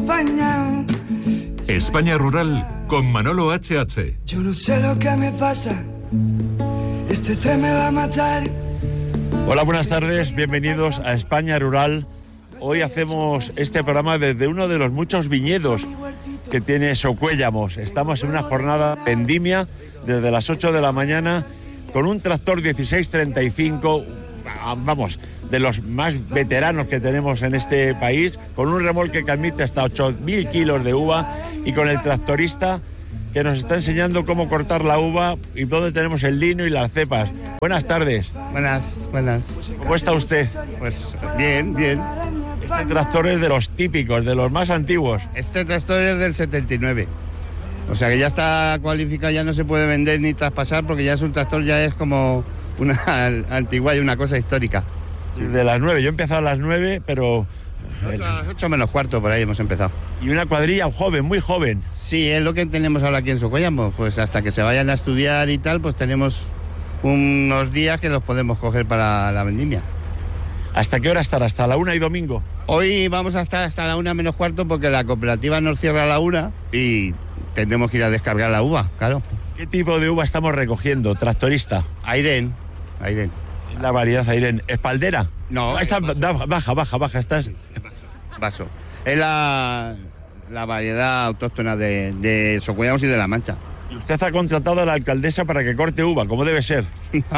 acompañado. España Rural con Manolo HH. Yo no sé lo que me pasa, este tren me va a matar. Hola, buenas tardes, bienvenidos a España Rural. Hoy hacemos este programa desde uno de los muchos viñedos que tiene Socuéllamos. Estamos en una jornada de vendimia desde las 8 de la mañana con un tractor 1635, vamos, de los más veteranos que tenemos en este país, con un remolque que admite hasta 8.000 kilos de uva y con el tractorista que nos está enseñando cómo cortar la uva y dónde tenemos el lino y las cepas. Buenas tardes. Buenas. ¿Cómo está usted? Pues bien. Este tractor es de los típicos, de los más antiguos. Este tractor es del 79. O sea que ya está cualificado, ya no se puede vender ni traspasar porque ya es un tractor, ya es como una antigua y una cosa histórica. Sí. De las 9, yo he empezado a las 9, pero... A las 8 menos cuarto por ahí hemos empezado. Y una cuadrilla joven, muy joven. Sí, es lo que tenemos ahora aquí en Socuéllamos. Pues hasta que se vayan a estudiar y tal, pues tenemos unos días que los podemos coger para la vendimia. ¿Hasta qué hora estará? ¿Hasta la 1 y domingo? Hoy vamos a estar hasta la 1 menos cuarto porque la cooperativa nos cierra a la 1 y tendremos que ir a descargar la uva, claro. ¿Qué tipo de uva estamos recogiendo, tractorista? Airén. La variedad Airén. ¿Espaldera? No. Esta, baja. Esta es... Vaso. Es la variedad autóctona de Socuéllamos y de La Mancha. ¿Y usted ha contratado a la alcaldesa para que corte uva, como debe ser?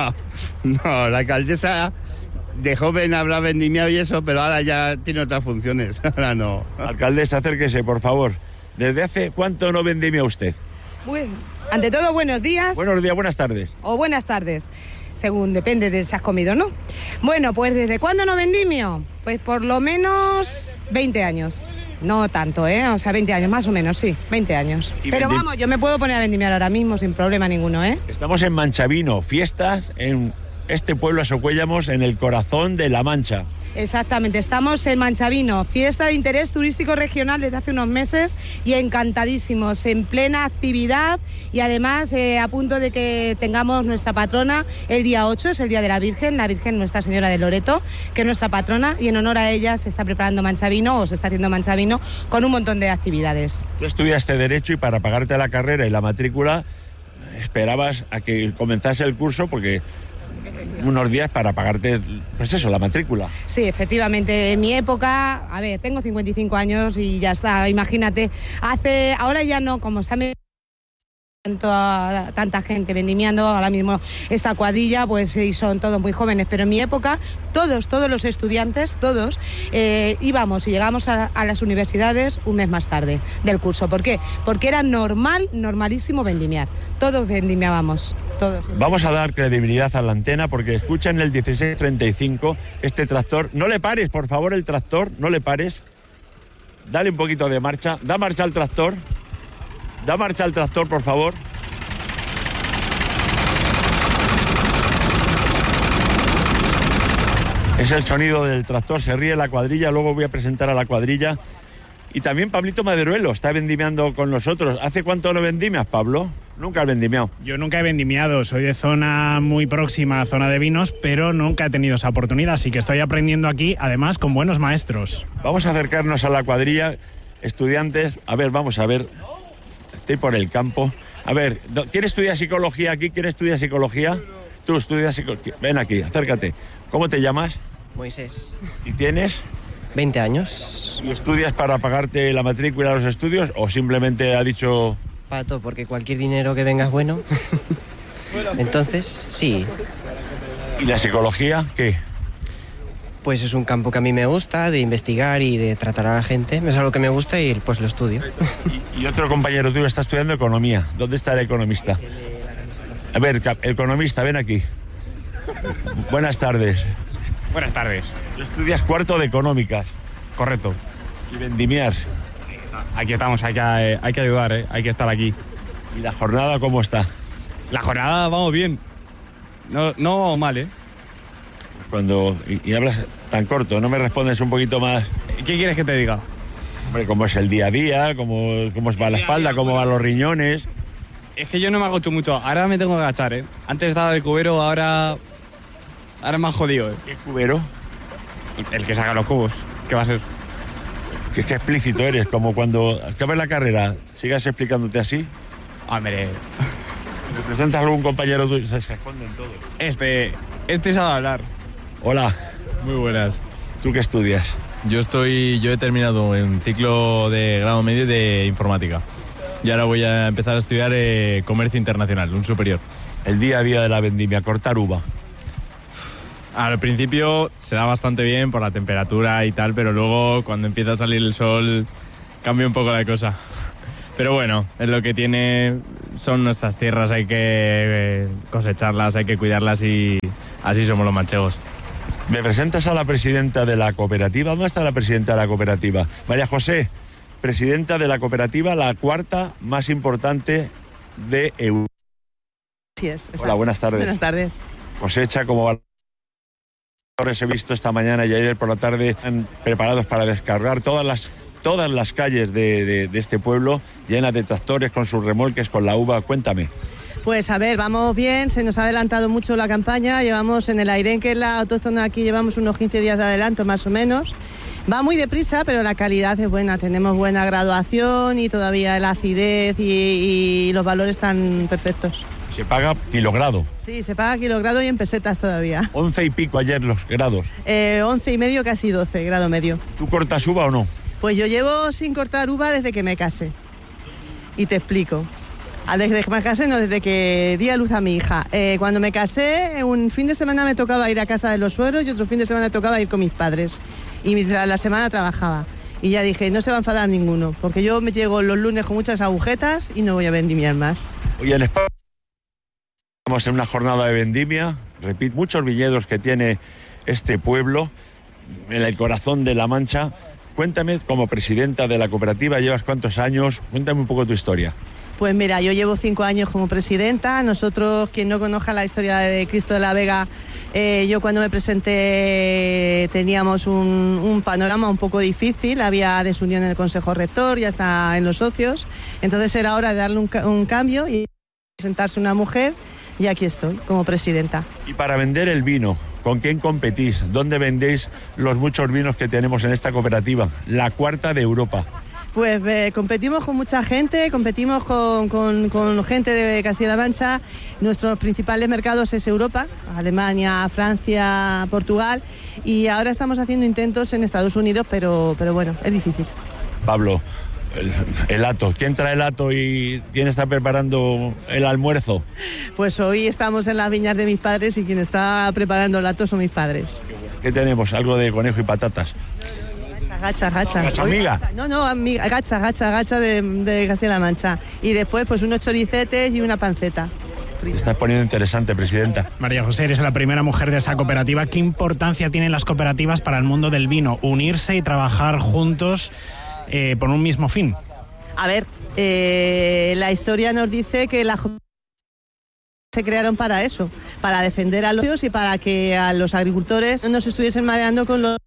No, la alcaldesa de joven habrá vendimiado y eso, pero ahora ya tiene otras funciones. Ahora no. Alcaldesa, acérquese, por favor. ¿Desde hace cuánto no vendimia usted? Bueno, ante todo, buenos días. Buenos días, buenas tardes. O buenas tardes, según depende de si has comido o no. Bueno, pues ¿desde cuándo no vendimio? Pues por lo menos 20 años. No tanto, O sea, 20 años, más o menos, sí, 20 años. Pero vamos, yo me puedo poner a vendimiar ahora mismo sin problema ninguno, Estamos en Manchavino, fiestas en este pueblo de Socuéllamos, en el corazón de La Mancha. Exactamente, estamos en Manchavino, fiesta de interés turístico regional desde hace unos meses y encantadísimos, en plena actividad y además a punto de que tengamos nuestra patrona el día 8, es el Día de la Virgen Nuestra Señora de Loreto, que es nuestra patrona y en honor a ella se está preparando Manchavino o se está haciendo Manchavino con un montón de actividades. Tú estudiaste Derecho y para pagarte la carrera y la matrícula esperabas a que comenzase el curso porque... unos días para pagarte, pues eso, la matrícula. Sí, efectivamente, en mi época, a ver, tengo 55 años y ya está, imagínate, ahora ya no, como se ha tanta gente vendimiando, ahora mismo esta cuadrilla, pues y son todos muy jóvenes, pero en mi época todos los estudiantes, íbamos y llegamos a las universidades un mes más tarde del curso. ¿Por qué? Porque era normalísimo vendimiar, todos vendimiábamos, todos. Vamos a dar credibilidad a la antena porque escuchan el 1635, este tractor. No le pares, por favor, el tractor, no le pares. Dale un poquito de marcha, da marcha al tractor. Da marcha al tractor, por favor. Es el sonido del tractor, se ríe la cuadrilla, luego voy a presentar a la cuadrilla. Y también Pablito Maderuelo está vendimiando con nosotros. ¿Hace cuánto no vendimias, Pablo? Nunca has vendimiado. Yo nunca he vendimiado, soy de zona muy próxima a zona de vinos, pero nunca he tenido esa oportunidad, así que estoy aprendiendo aquí, además con buenos maestros. Vamos a acercarnos a la cuadrilla, estudiantes, vamos a ver... Estoy por el campo. A ver, ¿quién estudia psicología aquí? ¿Quién estudia psicología? Tú estudias psicología. Ven aquí, acércate. ¿Cómo te llamas? Moisés. ¿Y tienes? 20 años. ¿Y estudias para pagarte la matrícula de los estudios o simplemente ha dicho...? Para todo, porque cualquier dinero que venga es bueno. Entonces, sí. ¿Y la psicología qué? Pues es un campo que a mí me gusta, de investigar y de tratar a la gente. Es algo que me gusta y pues lo estudio. Y otro compañero tuyo está estudiando economía. ¿Dónde está el economista? A ver, economista, ven aquí. Buenas tardes. Buenas tardes. Tú estudias cuarto de económicas. Correcto. Y vendimiar. Aquí estamos, hay que ayudar, hay que estar aquí. ¿Y la jornada cómo está? La jornada vamos bien. No vamos mal, Cuando y hablas tan corto, ¿no me respondes un poquito más? ¿Qué quieres que te diga? Hombre, ¿cómo es el día a día? ¿Cómo va la espalda? ¿Cómo van los riñones? Es que yo no me agacho mucho, ahora me tengo que agachar, Antes estaba de cubero, ahora es más jodido, ¿Qué es cubero? El que saca los cubos, ¿qué va a ser? Qué explícito eres, como cuando acabas la carrera, sigas explicándote así. Hombre, ¿Me presentas a algún compañero tuyo? Se esconden todos. este sabe hablar. Hola, Muy buenas. ¿tú qué estudias? Yo he terminado un ciclo de grado medio de informática. Y ahora voy a empezar a estudiar comercio internacional, un superior. El día a día de la vendimia, cortar uva. Al principio se da bastante bien por la temperatura y tal, pero luego cuando empieza a salir el sol cambia un poco la cosa. Pero bueno, es lo que tiene, son nuestras tierras, hay que cosecharlas, hay que cuidarlas y así somos los manchegos. ¿Me presentas a la presidenta de la cooperativa? ¿Dónde está la presidenta de la cooperativa? María José, presidenta de la cooperativa, la cuarta más importante de Europa. Sí es. Hola, buenas tardes. Buenas tardes. Cosecha, ¿cómo va? He visto esta mañana y ayer por la tarde, están preparados para descargar todas las calles de este pueblo, llenas de tractores con sus remolques, con la uva. Cuéntame. Pues a ver, vamos bien, se nos ha adelantado mucho la campaña, llevamos en el Airén, que es la autóctona aquí, llevamos unos 15 días de adelanto más o menos. Va muy deprisa, pero la calidad es buena, tenemos buena graduación y todavía la acidez y los valores están perfectos. Se paga kilogrado. Sí, se paga kilogrado y en pesetas todavía. 11 y pico ayer los grados. 11 y medio, casi 12, grado medio. ¿Tú cortas uva o no? Pues yo llevo sin cortar uva desde que me casé. Y te explico. Desde que me casé, no, desde que di a luz a mi hija. Cuando me casé, un fin de semana me tocaba ir a casa de los suegros y otro fin de semana me tocaba ir con mis padres. Y la semana trabajaba. Y ya dije, no se va a enfadar ninguno, porque yo me llego los lunes con muchas agujetas y no voy a vendimiar más. Hoy en España estamos en una jornada de vendimia, repito, muchos viñedos que tiene este pueblo, en el corazón de La Mancha. Cuéntame, como presidenta de la cooperativa, ¿llevas cuántos años? Cuéntame un poco tu historia. Pues mira, yo llevo 5 años como presidenta. Nosotros, quien no conozca la historia de Cristo de la Vega, yo cuando me presenté teníamos un panorama un poco difícil. Había desunión en el Consejo Rector y hasta en los socios. Entonces era hora de darle un cambio y presentarse una mujer, y aquí estoy como presidenta. Y para vender el vino, ¿con quién competís? ¿Dónde vendéis los muchos vinos que tenemos en esta cooperativa? La cuarta de Europa. Pues competimos con mucha gente, competimos con gente de Castilla-La Mancha. Nuestros principales mercados es Europa, Alemania, Francia, Portugal, y ahora estamos haciendo intentos en Estados Unidos, pero bueno, es difícil. Pablo, el hato. ¿Quién trae el hato y quién está preparando el almuerzo? Pues hoy estamos en las viñas de mis padres y quien está preparando el hato son mis padres. ¿Qué tenemos? Algo de conejo y patatas. Gacha. ¿Gacha amiga? No, amiga, gacha de Castilla-La Mancha. Y después pues unos choricetes y una panceta. Te estás poniendo interesante, presidenta. María José, eres la primera mujer de esa cooperativa. ¿Qué importancia tienen las cooperativas para el mundo del vino? Unirse y trabajar juntos por un mismo fin. A ver, la historia nos dice que las se crearon para eso, para defender a los y para que a los agricultores no nos estuviesen mareando con los...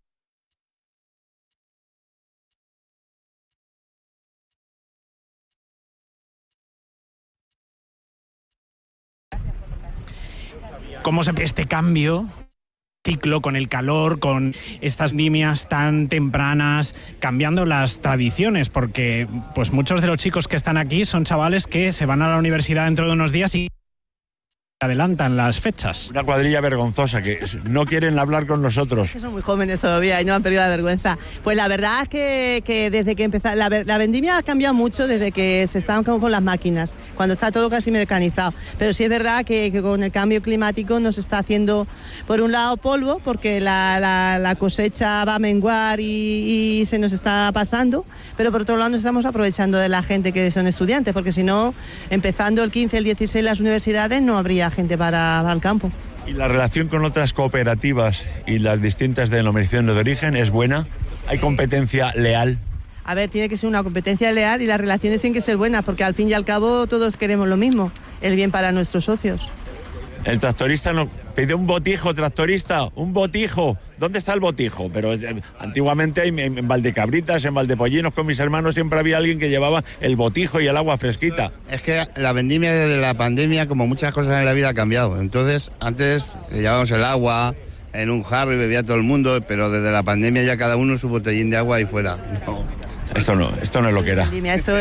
¿Cómo se ve este cambio, ciclo, con el calor, con estas vendimias tan tempranas, cambiando las tradiciones? Porque pues muchos de los chicos que están aquí son chavales que se van a la universidad dentro de unos días y adelantan las fechas. Una cuadrilla vergonzosa que no quieren hablar con nosotros. Son muy jóvenes todavía y no han perdido la vergüenza. Pues la verdad es que desde que empezó la vendimia ha cambiado mucho desde que se estaban con las máquinas, cuando está todo casi mecanizado. Pero sí es verdad que con el cambio climático nos está haciendo, por un lado, polvo, porque la cosecha va a menguar y se nos está pasando, pero por otro lado nos estamos aprovechando de la gente que son estudiantes, porque si no, empezando el 15, el 16 las universidades, no habría gente para el campo. ¿Y la relación con otras cooperativas y las distintas denominaciones de origen es buena? ¿Hay competencia leal? A ver, tiene que ser una competencia leal y las relaciones tienen que ser buenas, porque al fin y al cabo todos queremos lo mismo, el bien para nuestros socios. El tractorista nos pide un botijo, tractorista, un botijo. ¿Dónde está el botijo? Pero antiguamente en Valdecabritas, en Valdepollinos, con mis hermanos siempre había alguien que llevaba el botijo y el agua fresquita. Es que la vendimia desde la pandemia, como muchas cosas en la vida, ha cambiado. Entonces, antes llevábamos el agua en un jarro y bebía todo el mundo, pero desde la pandemia ya cada uno su botellín de agua ahí fuera. No. Esto no es lo que era. Vendimia, esto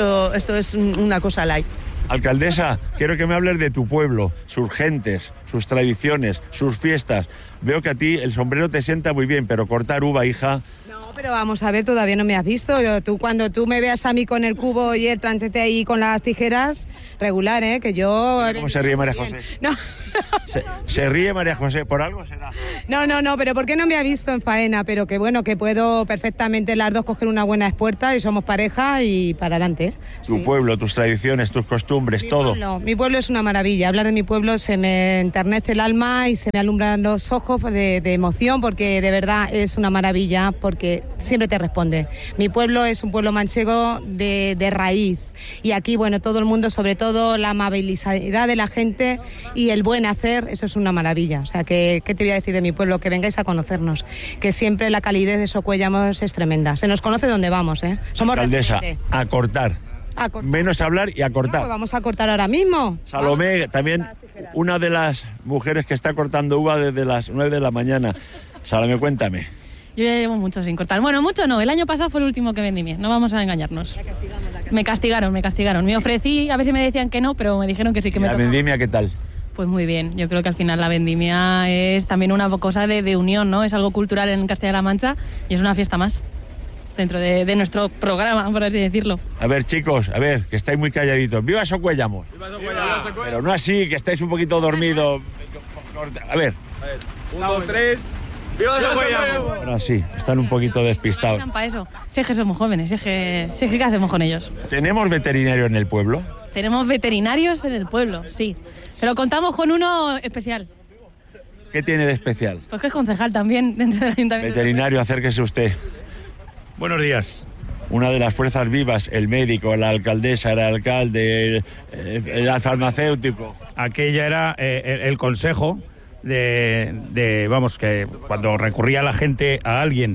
es una cosa light. Alcaldesa, quiero que me hables de tu pueblo, sus gentes, sus tradiciones, sus fiestas. Veo que a ti el sombrero te sienta muy bien, pero cortar uva, hija... No, pero vamos a ver, todavía no me has visto. Cuando tú me veas a mí con el cubo y el tranchete ahí con las tijeras, regular, que yo... ¿Cómo se ríe María José? No. Se ríe María José, ¿por algo será? No, pero ¿por qué no me ha visto en faena? Pero que bueno, que puedo perfectamente las dos coger una buena espuerta y somos pareja y para adelante. Tu pueblo, tus tradiciones, tus costumbres, todo. Mi pueblo es una maravilla. Hablar de mi pueblo se me enternece el alma y se me alumbran los ojos de emoción, porque de verdad es una maravilla, porque siempre te responde. Mi pueblo es un pueblo manchego de raíz, y aquí, bueno, todo el mundo, sobre todo la amabilidad de la gente y el buen hacer, eso es una maravilla. O sea, ¿qué te voy a decir de mi pueblo? Que vengáis a conocernos, que siempre la calidez de Socuellamos es tremenda. Se nos conoce donde vamos, Somos Alcaldesa, referente. a cortar. Menos hablar y a cortar. No, pues vamos a cortar ahora mismo. Salomé, también una de las mujeres que está cortando uva desde las 9 de la mañana. Salomé, cuéntame. Yo ya llevo mucho sin cortar. Bueno, mucho no. El año pasado fue el último que vendimia. No vamos a engañarnos. Me castigaron. Me ofrecí, a ver si me decían que no, pero me dijeron que sí que me tocaba. ¿La vendimia qué tal? Pues muy bien. Yo creo que al final la vendimia es también una cosa de unión, ¿no? Es algo cultural en Castilla-La Mancha y es una fiesta más dentro de nuestro programa, por así decirlo. A ver, chicos, que estáis muy calladitos. ¡Viva Socuellamos! ¡Viva Socuellamos! Pero no así, que estáis un poquito dormidos. A ver. 1, 2, 3... ¡Viva Socuellamos! Bueno, sí, están un poquito despistados. Para eso. Si es que somos jóvenes, si es que ¿qué hacemos con ellos? ¿Tenemos veterinario en el pueblo? Tenemos veterinarios en el pueblo, sí. Pero contamos con uno especial. ¿Qué tiene de especial? Pues que es concejal también dentro del ayuntamiento. Veterinario, acérquese usted. Buenos días. Una de las fuerzas vivas, el médico, la alcaldesa, el alcalde, el farmacéutico. Aquella era el consejo vamos, que cuando recurría la gente a alguien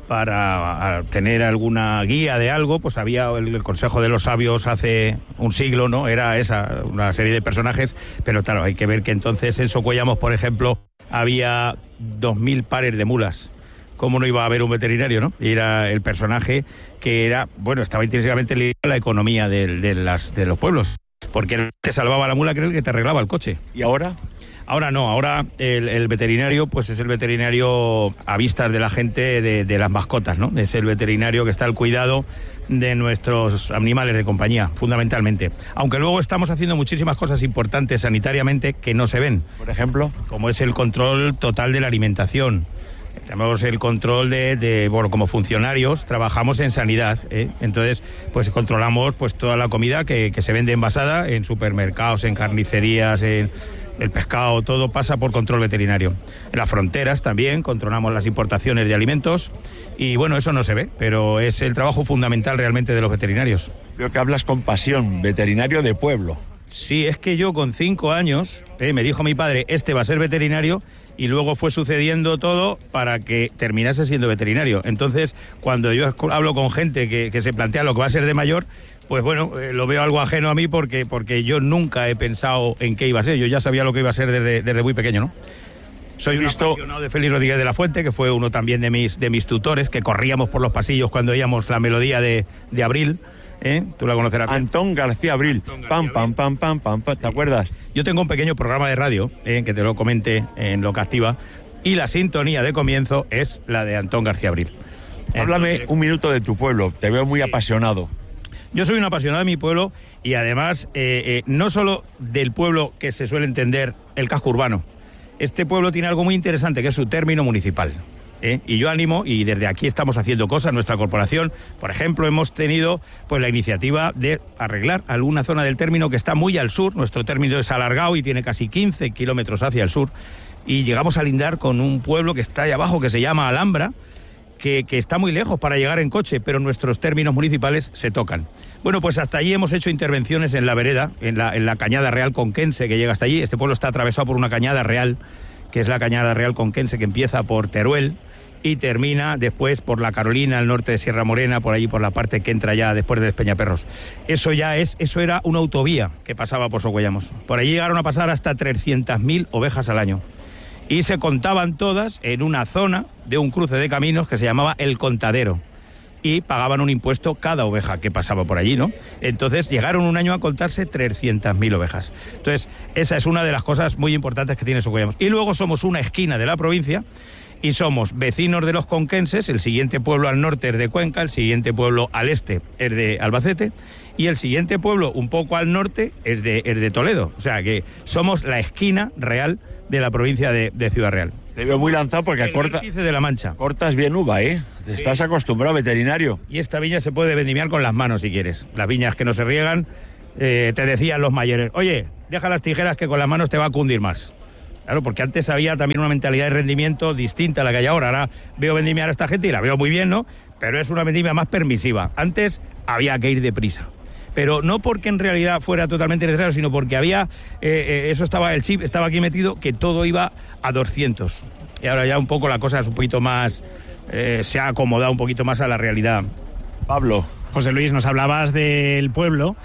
para tener alguna guía de algo, pues había el Consejo de los Sabios hace un siglo, ¿no? Era esa, una serie de personajes, pero claro, hay que ver que entonces en Socuellamos, por ejemplo, había 2.000 pares de mulas. ¿Cómo no iba a haber un veterinario, no? Y era el personaje que era, bueno, estaba intrínsecamente ligado a la economía de los pueblos, porque el que salvaba la mula que era el que te arreglaba el coche. ¿Y ahora? Ahora no, ahora el veterinario pues es el veterinario a vistas de la gente de las mascotas, ¿no? Es el veterinario que está al cuidado de nuestros animales de compañía, fundamentalmente. Aunque luego estamos haciendo muchísimas cosas importantes sanitariamente que no se ven. Por ejemplo, como es el control total de la alimentación. Tenemos el control bueno, como funcionarios trabajamos en sanidad, entonces pues controlamos pues toda la comida que se vende envasada en supermercados, en carnicerías, el pescado, todo pasa por control veterinario. En las fronteras también controlamos las importaciones de alimentos y bueno, eso no se ve, pero es el trabajo fundamental realmente de los veterinarios. Veo que hablas con pasión, veterinario de pueblo. Sí, es que yo con 5 años, me dijo mi padre, este va a ser veterinario, y luego fue sucediendo todo para que terminase siendo veterinario. Entonces, cuando yo hablo con gente que se plantea lo que va a ser de mayor, pues bueno, lo veo algo ajeno a mí porque yo nunca he pensado en qué iba a ser. Yo ya sabía lo que iba a ser desde muy pequeño, ¿no? Soy un apasionado de Félix Rodríguez de la Fuente, que fue uno también de mis tutores, que corríamos por los pasillos cuando oíamos la melodía de Abril. Tú la conocerás. Antón García Abril. Pam, pam, pam, pam, pam, pam. ¿Te acuerdas? Yo tengo un pequeño programa de radio, que te lo comenté en Lo que Activa, y la sintonía de comienzo es la de Antón García Abril. Háblame un minuto de tu pueblo, te veo muy apasionado. Yo soy un apasionado de mi pueblo y además no solo del pueblo que se suele entender el casco urbano. Este pueblo tiene algo muy interesante que es su término municipal. Y yo animo, y desde aquí estamos haciendo cosas, nuestra corporación, por ejemplo, hemos tenido pues la iniciativa de arreglar alguna zona del término que está muy al sur. Nuestro término es alargado y tiene casi 15 kilómetros hacia el sur, y llegamos a lindar con un pueblo que está ahí abajo, que se llama Alhambra, que está muy lejos para llegar en coche, pero nuestros términos municipales se tocan. Bueno, pues hasta allí hemos hecho intervenciones en la vereda, en la cañada real conquense que llega hasta allí. Este pueblo está atravesado por una cañada real, que es la cañada real conquense, que empieza por Teruel y termina después por la Carolina, al norte de Sierra Morena, por allí por la parte que entra ya después de Despeñaperros. Eso era una autovía que pasaba por Socuellamos. Por allí llegaron a pasar hasta 300.000 ovejas al año. Y se contaban todas en una zona de un cruce de caminos que se llamaba El Contadero. y pagaban un impuesto cada oveja que pasaba por allí, ¿no? Entonces llegaron un año a contarse 300.000 ovejas. Entonces esa es una de las cosas muy importantes que tiene Socuellamos. Y luego somos una esquina de la provincia y somos vecinos de los conquenses. El siguiente pueblo al norte es de Cuenca, el siguiente pueblo al este es de Albacete y el siguiente pueblo un poco al norte es de Toledo. O sea que somos la esquina real de la provincia de Ciudad Real. Te veo muy lanzado porque de la Mancha. Cortas bien uva, ¿eh? Estás acostumbrado, veterinario. Y esta viña se puede vendimiar con las manos si quieres. Las viñas que no se riegan, te decían los mayores, oye, deja las tijeras que con las manos te va a cundir más. Claro, porque antes había también una mentalidad de rendimiento distinta a la que hay ahora. Ahora veo vendimiar a esta gente y la veo muy bien, ¿no? Pero es una vendimia más permisiva. Antes había que ir deprisa. Pero no porque en realidad fuera totalmente necesario, sino porque había, el chip estaba aquí metido, que todo iba a 200. Y ahora ya un poco la cosa es un poquito más, se ha acomodado un poquito más a la realidad. Pablo. José Luis, nos hablabas del pueblo,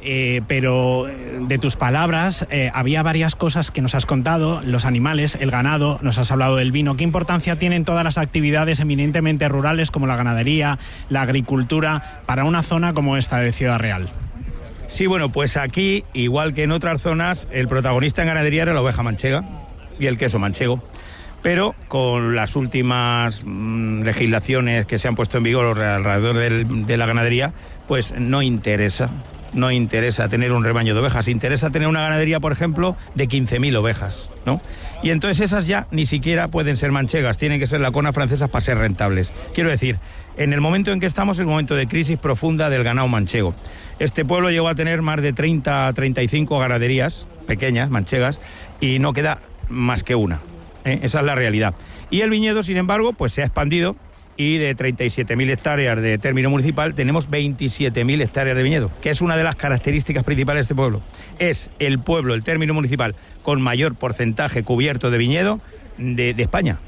pero de tus palabras había varias cosas que nos has contado, los animales, el ganado, nos has hablado del vino. ¿Qué importancia tienen todas las actividades eminentemente rurales como la ganadería, la agricultura, para una zona como esta de Ciudad Real? Sí, bueno, pues aquí, igual que en otras zonas, el protagonista en ganadería era la oveja manchega y el queso manchego. Pero con las últimas legislaciones que se han puesto en vigor alrededor de la ganadería, pues no interesa tener un rebaño de ovejas, interesa tener una ganadería, por ejemplo, de 15.000 ovejas, ¿no? Y entonces esas ya ni siquiera pueden ser manchegas, tienen que ser laconas francesas para ser rentables. Quiero decir, en el momento en que estamos es un momento de crisis profunda del ganado manchego. Este pueblo llegó a tener más de 30 a 35 ganaderías pequeñas, manchegas, y no queda más que una. Esa es la realidad. Y el viñedo, sin embargo, pues se ha expandido y de 37.000 hectáreas de término municipal tenemos 27.000 hectáreas de viñedo, que es una de las características principales de este pueblo. Es el pueblo, el término municipal, con mayor porcentaje cubierto de viñedo de España.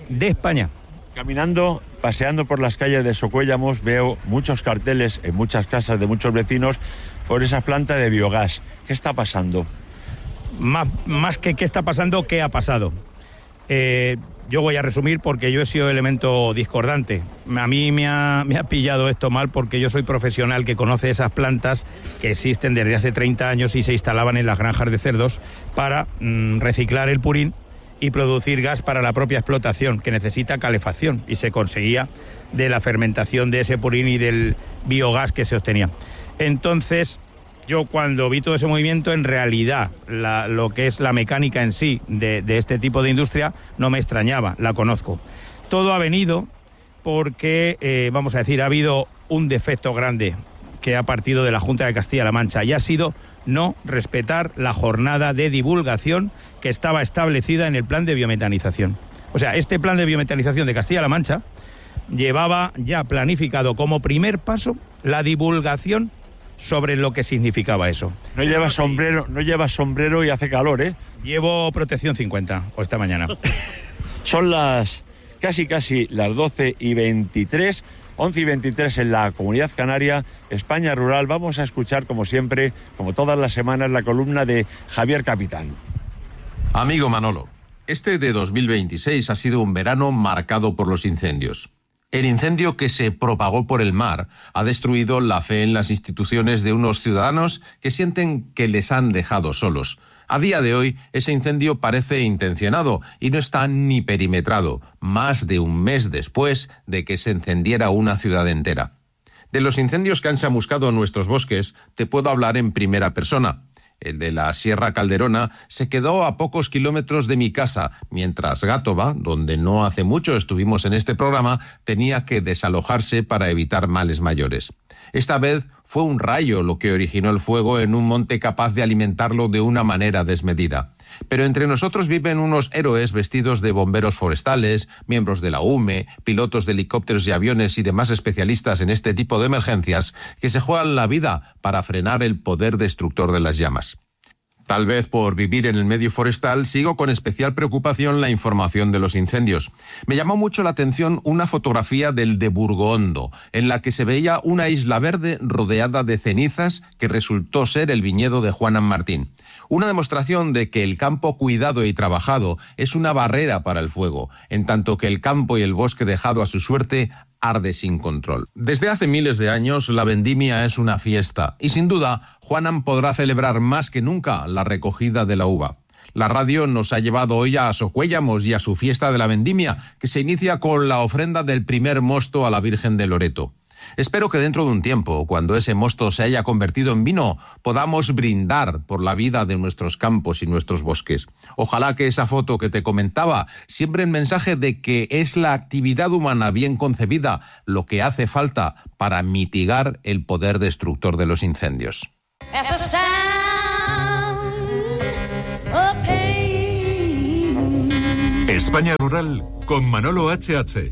Caminando, paseando por las calles de Socuellamos, veo muchos carteles en muchas casas de muchos vecinos por esa planta de biogás. ¿Qué está pasando? Más que qué está pasando, ¿qué ha pasado? Yo voy a resumir porque yo he sido elemento discordante. A mí me ha pillado esto mal porque yo soy profesional que conoce esas plantas que existen desde hace 30 años y se instalaban en las granjas de cerdos para reciclar el purín y producir gas para la propia explotación, que necesita calefacción, y se conseguía de la fermentación de ese purín y del biogás que se obtenía. Entonces, yo cuando vi todo ese movimiento, en realidad lo que es la mecánica en sí de este tipo de industria no me extrañaba, la conozco. Todo ha venido porque, vamos a decir, ha habido un defecto grande que ha partido de la Junta de Castilla-La Mancha y ha sido no respetar la jornada de divulgación que estaba establecida en el plan de biometanización. O sea, este plan de biometanización de Castilla-La Mancha llevaba ya planificado como primer paso la divulgación sobre lo que significaba eso. No llevas sombrero y hace calor, ¿eh? Llevo protección 50, o esta mañana. Son las casi las 12:23, 11:23 en la Comunidad Canaria, España Rural. Vamos a escuchar, como siempre, como todas las semanas, la columna de Javier Capitán. Amigo Manolo, este de 2026 ha sido un verano marcado por los incendios. El incendio que se propagó por el mar ha destruido la fe en las instituciones de unos ciudadanos que sienten que les han dejado solos. A día de hoy, ese incendio parece intencionado y no está ni perimetrado, más de un mes después de que se encendiera una ciudad entera. De los incendios que han chamuscado nuestros bosques, te puedo hablar en primera persona. El de la Sierra Calderona se quedó a pocos kilómetros de mi casa, mientras Gátova, donde no hace mucho estuvimos en este programa, tenía que desalojarse para evitar males mayores. Esta vez fue un rayo lo que originó el fuego en un monte capaz de alimentarlo de una manera desmedida. Pero entre nosotros viven unos héroes vestidos de bomberos forestales, miembros de la UME, pilotos de helicópteros y aviones y demás especialistas en este tipo de emergencias que se juegan la vida para frenar el poder destructor de las llamas. Tal vez por vivir en el medio forestal sigo con especial preocupación la información de los incendios. Me llamó mucho la atención una fotografía del de Burgondo, en la que se veía una isla verde rodeada de cenizas que resultó ser el viñedo de Juana Martín. Una demostración de que el campo cuidado y trabajado es una barrera para el fuego, en tanto que el campo y el bosque dejado a su suerte arde sin control. Desde hace miles de años, la vendimia es una fiesta y sin duda, Juanan podrá celebrar más que nunca la recogida de la uva. La radio nos ha llevado hoy a Socuéllamos y a su fiesta de la vendimia, que se inicia con la ofrenda del primer mosto a la Virgen de Loreto. Espero que dentro de un tiempo, cuando ese mosto se haya convertido en vino, podamos brindar por la vida de nuestros campos y nuestros bosques. Ojalá que esa foto que te comentaba siembre el mensaje de que es la actividad humana bien concebida lo que hace falta para mitigar el poder destructor de los incendios. España Rural con Manolo H.H.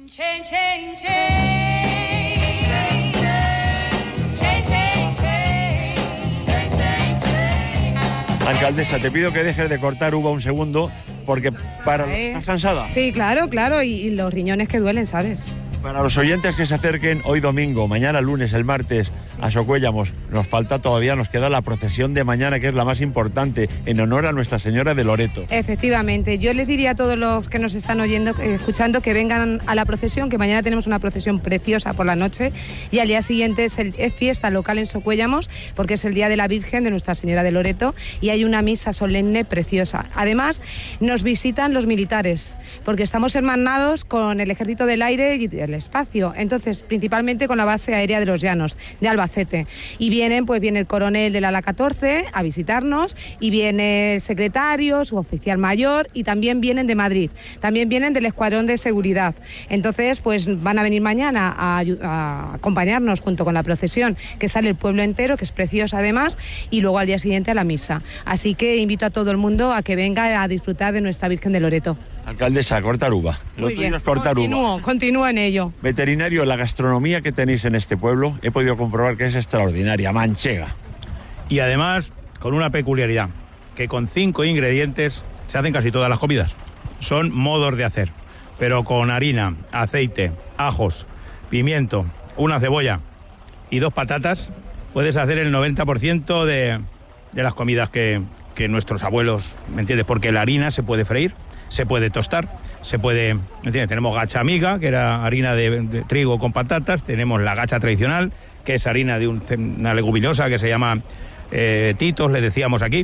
Alcaldesa, te pido que dejes de cortar uva un segundo, porque ¿estás cansada? Sí, claro, y los riñones que duelen, ¿sabes? Para los oyentes que se acerquen hoy domingo, mañana lunes, el martes, a Socuéllamos, nos queda la procesión de mañana, que es la más importante, en honor a Nuestra Señora de Loreto. Efectivamente, yo les diría a todos los que nos están escuchando, que vengan a la procesión, que mañana tenemos una procesión preciosa por la noche, y al día siguiente es fiesta local en Socuéllamos, porque es el Día de la Virgen de Nuestra Señora de Loreto, y hay una misa solemne preciosa. Además, nos visitan los militares, porque estamos hermanados con el Ejército del Aire y del Espacio, entonces principalmente con la base aérea de los Llanos, de Albacete, y viene el coronel del ala 14 a visitarnos, y viene el secretario, su oficial mayor, y también vienen de Madrid, también vienen del Escuadrón de Seguridad. Entonces pues van a venir mañana a acompañarnos junto con la procesión, que sale el pueblo entero, que es preciosa además, y luego al día siguiente a la misa. Así que invito a todo el mundo a que venga a disfrutar de nuestra Virgen de Loreto. Alcaldesa, cortar uva. Lo tuyo es cortar uva. Continúo en ello. Veterinario, la gastronomía que tenéis en este pueblo, he podido comprobar que es extraordinaria, manchega. Y además, con una peculiaridad, que con 5 ingredientes se hacen casi todas las comidas. Son modos de hacer, pero con harina, aceite, ajos, pimiento, una cebolla y 2 patatas, puedes hacer el 90% de las comidas que nuestros abuelos, ¿me entiendes? Porque la harina se puede freír, se puede tostar, se puede, ¿me entiendes? Tenemos gacha amiga, que era harina de trigo con patatas, tenemos la gacha tradicional, que es harina de una leguminosa que se llama titos, le decíamos aquí,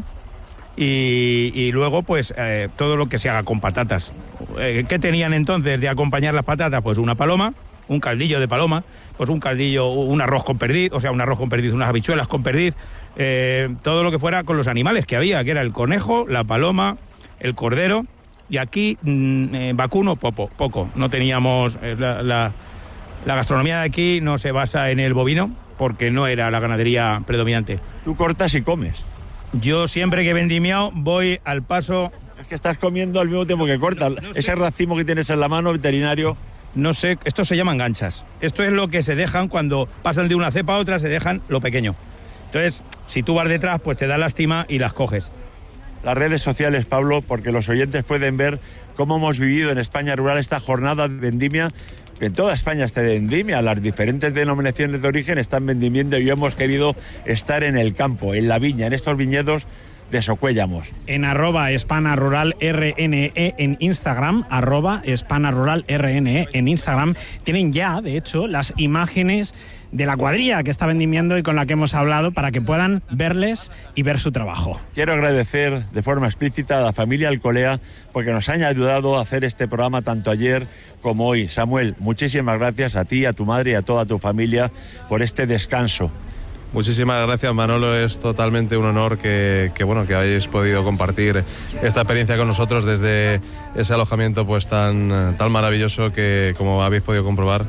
y luego pues todo lo que se haga con patatas. ¿Qué tenían entonces de acompañar las patatas? Pues una paloma, un caldillo de paloma, pues un caldillo, un arroz con perdiz, unas habichuelas con perdiz, todo lo que fuera con los animales que había, que era el conejo, la paloma, el cordero. Y aquí, vacuno, poco. No teníamos... La gastronomía de aquí no se basa en el bovino, porque no era la ganadería predominante. ¿Tú cortas y comes? Yo siempre que he vendimiado voy al paso... Es que estás comiendo al mismo tiempo que cortas. No sé. Ese racimo que tienes en la mano, veterinario... No sé, esto se llaman ganchas. Esto es lo que se dejan cuando pasan de una cepa a otra, se dejan lo pequeño. Entonces, si tú vas detrás, pues te da lástima y las coges. Las redes sociales, Pablo, porque los oyentes pueden ver cómo hemos vivido en España Rural esta jornada de vendimia. En toda España está de vendimia, las diferentes denominaciones de origen están vendimiendo y hemos querido estar en el campo, en la viña, en estos viñedos de Socuéllamos. En @hispanaruralrne en Instagram, @hispanaruralrne en Instagram, tienen ya, de hecho, las imágenes de la cuadrilla que está vendimiendo y con la que hemos hablado, para que puedan verles y ver su trabajo. Quiero agradecer de forma explícita a la familia Alcolea, porque nos han ayudado a hacer este programa tanto ayer como hoy. Samuel, muchísimas gracias a ti, a tu madre y a toda tu familia por este descanso. Muchísimas gracias, Manolo, es totalmente un honor que hayáis podido compartir esta experiencia con nosotros desde ese alojamiento pues tan maravilloso que, como habéis podido comprobar,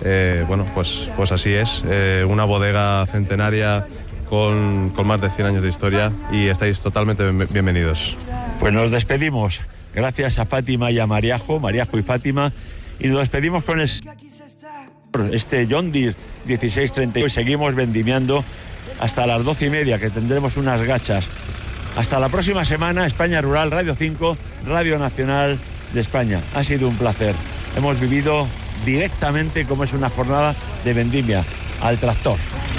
pues así es, una bodega centenaria con más de 100 años de historia, y estáis totalmente bienvenidos. Pues nos despedimos, gracias a Fátima y a Mariajo y Fátima, y nos despedimos con este John Deere 1630 y seguimos vendimiando hasta las 12:30, que tendremos unas gachas. Hasta la próxima semana. España Rural, Radio 5, Radio Nacional de España. Ha sido un placer. Hemos vivido directamente como es una jornada de vendimia al tractor.